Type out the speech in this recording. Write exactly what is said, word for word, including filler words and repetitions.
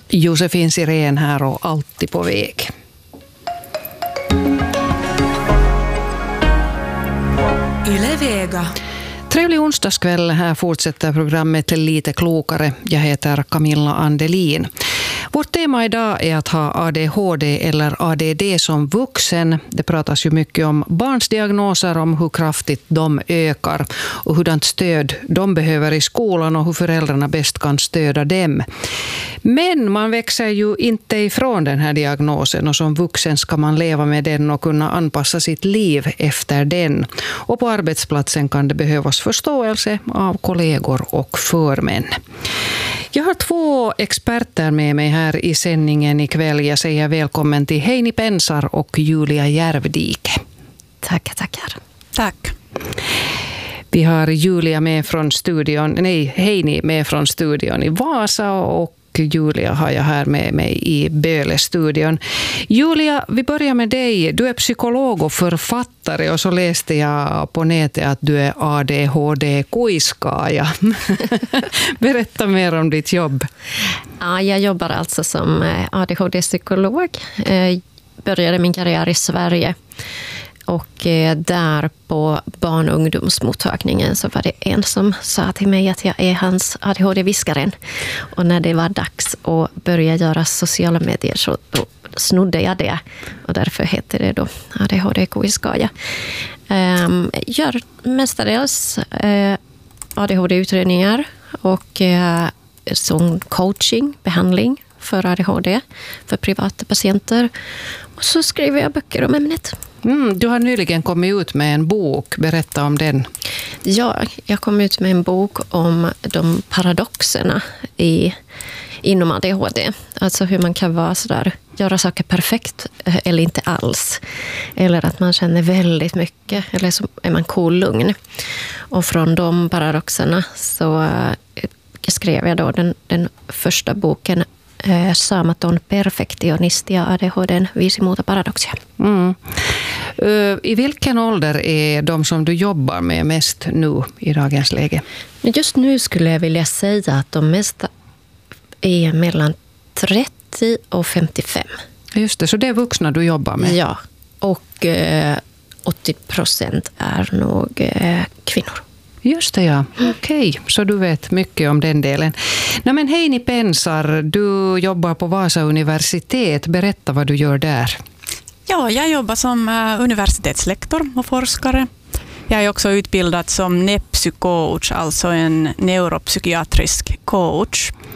Josefin Sirén här och alltid på väg. Yle Vega. Trevlig onsdagskväll, här fortsätter programmet Lite klokare. Jag heter Camilla Andelin. Vårt tema idag är att ha A D H D eller A D D som vuxen. Det pratas ju mycket om barns diagnoser, om hur kraftigt de ökar och hurdant stöd de behöver i skolan och hur föräldrarna bäst kan stödja dem. Men man växer ju inte ifrån den här diagnosen och som vuxen ska man leva med den och kunna anpassa sitt liv efter den. Och på arbetsplatsen kan det behövas förståelse av kollegor och förmän. Jag har två experter med mig här i sändningen ikväll. Jag säger välkommen till Heini Pensar och Julia Järvdike. Tackar, tackar. Tack. Vi har Julia med från studion, nej, Heini med från studion i Vasa och Julia har jag här med mig i Böle-studion. Julia, vi börjar med dig. Du är psykolog och författare och så läste jag på nätet att du är A D H D-kuiskaaja. Berätta mer om ditt jobb. Ja, jag jobbar alltså som A D H D-psykolog. Jag började min karriär i Sverige. Och där på barn- och ungdomsmottagningen så var det en som sa till mig att jag är hans A D H D-viskaren. Och när det var dags att börja göra sociala medier så då snodde jag det. Och därför heter det då A D H D-kuiskaaja. Um, gör mestadels uh, A D H D-utredningar och uh, sån coaching, behandling för A D H D för privata patienter. Och så skriver jag böcker om ämnet. Mm, du har nyligen kommit ut med en bok. Berätta om den. Ja, jag kom ut med en bok om de paradoxerna i, inom A D H D. Alltså hur man kan vara sådär, göra saker perfekt eller inte alls. Eller att man känner väldigt mycket eller så är man kolugn. Och från de paradoxerna så skrev jag då den, den första boken Saamaton perfektionistia A D H D:n viisi muuta paradoksia. Mm. I vilken ålder är de som du jobbar med mest nu i dagens läge? Just nu skulle jag vilja säga att de mesta är mellan trettio och femtiofem. Just det, så det är vuxna du jobbar med? Ja, och eh, åttio procent är nog eh, kvinnor. Just det, ja. Okej, okay. Så du vet mycket om den delen. Nej, men Heini Pensar, du jobbar på Vasa universitet. Berätta vad du gör där. Ja, jag jobbar som universitetslektor och forskare. Jag är också utbildad som nepsycoach, alltså en neuropsykiatrisk coach.